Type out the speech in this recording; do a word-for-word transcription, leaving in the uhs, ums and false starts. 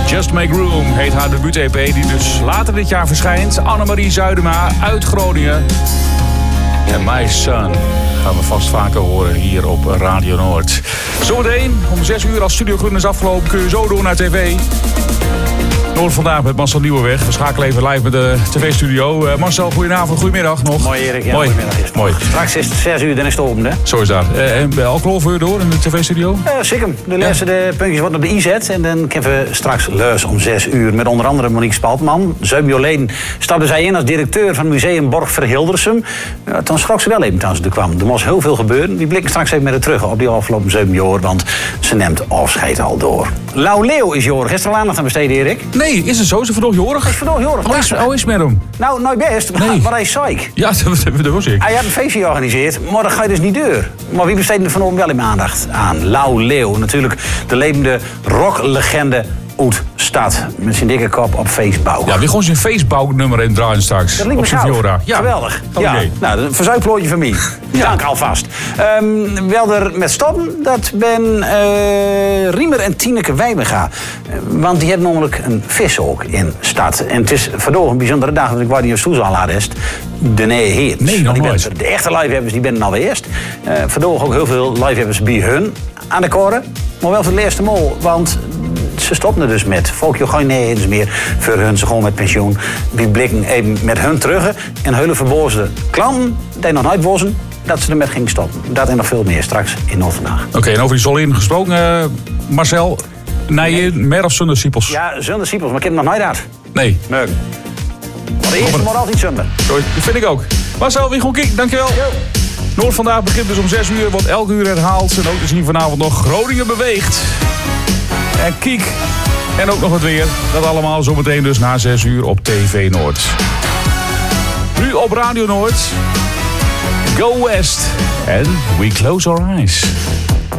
Just Make Room heet haar debuut-E P die dus later dit jaar verschijnt. Annemarie Zuidema uit Groningen. En My Son gaan we vast vaker horen hier op Radio Noord. Zometeen om zes uur als Studio Groen is afgelopen kun je zo door naar tv. Noord vandaag met Marcel Nieuwenweg. We schakelen even live met de tv-studio. Uh, Marcel, goedenavond, goedemiddag nog. Mooi Erik, ja, Mooi. goedemiddag. Is Mooi. Straks is het zes uur, dan is het open, hè? Zo is dat. Uh, en alcohol voor je door in de tv-studio? Ja, zeker. De laatste ja. de puntjes worden op de i zet. En dan hebben we straks leus om zes uur met onder andere Monique Spaltman. Zeum Joleen stapte zij in als directeur van het museum Borg Verhildersum. Ja, toen schrok ze wel even toen ze er kwam. Er moest heel veel gebeuren. Die blikken straks even met haar terug op die afgelopen zeven jaar. Want ze neemt afscheid al door. Lau Leeuw is jorig. Is er al aandacht aan besteden, Erik? Nee, is het zo? Is het vandaag jorig? Is vandaag jorig. Oh, is, oh, is met hem? Nou, nooit best. Nee. Maar hij is zeik. Ja, dat, dat was ik. Hij had een feestje georganiseerd, maar dat ga je dus niet deur. Maar wie besteedde er vanochtend wel in mijn aandacht aan? Lau Leeuw, natuurlijk de levende rocklegende uit stad. Met zijn dikke kop op feestbouw. Ja, wie gewoon zijn feestbouwnummer in draaien straks. Dat liep op me zijn Fiora. Ja. Geweldig. Oh, ja. okay. Nou, een verzuiplootje van mij. Ja. Dank alvast. Um, wel er met stoppen, dat ben uh, Riemer en Tineke Wijbega. Uh, want die hebben namelijk een vishoek in stad. En het is vandaag een bijzondere dag, want ik wou die in Soes al laat is. De nee heet. Nee, nog nooit. De echte livehebbers die ben al eerst. Uh, vandaag ook heel veel livehebbers bij hun aan de koren. Maar wel voor de eerste mol, want ze stoppen er dus met. Volkje geen nee eens meer voor hun, ze gewoon met pensioen. Die blikken even met hun terug. En hele verbozen klanten, die nog nooit wozen, dat ze ermee gingen stoppen. Dat en nog veel meer straks in Noord vandaag. Oké, okay, en over die Zolin gesproken, uh, Marcel. Nee, meer of zonder Siepels? Ja, zonder Siepels, maar ik heb hem nog nooit gehad. Nee. Meuk. Maar de eerste moet altijd zonder. Sorry, dat vind ik ook. Marcel, wie gewoon kijk, dankjewel. Yo. Noord vandaag begint dus om zes uur, wordt elke uur herhaald. En ook te zien vanavond nog Groningen beweegt. En Kiek. En ook nog het weer. Dat allemaal zometeen dus na zes uur op T V Noord. Nu op Radio Noord. Go West. En We Close Our Eyes.